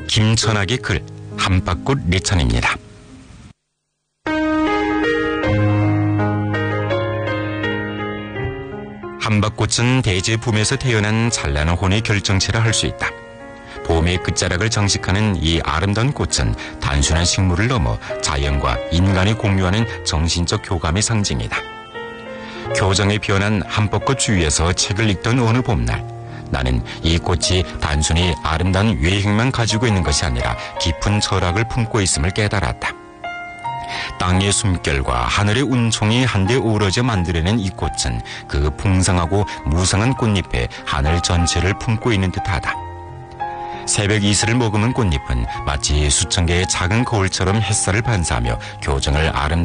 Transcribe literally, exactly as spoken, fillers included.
김천학의 글 한밭꽃 리천입니다. 한밭꽃은 대제 봄에서 태어난 찬란한 혼의 결정체라 할 수 있다. 봄의 끝자락을 장식하는 이 아름다운 꽃은 단순한 식물을 넘어 자연과 인간이 공유하는 정신적 교감의 상징이다. 교정에 피어난 한벚꽃 주위에서 책을 읽던 어느 봄날, 나는 이 꽃이 단순히 아름다운 외형만 가지고 있는 것이 아니라 깊은 철학을 품고 있음을 깨달았다. 땅의 숨결과 하늘의 운총이 한데 어우러져 만들어낸 이 꽃은 그 풍성하고 무성한 꽃잎에 하늘 전체를 품고 있는 듯하다. 새벽 이슬을 머금은 꽃잎은 마치 수천 개의 작은 거울처럼 햇살을 반사하며 교정을 아름답게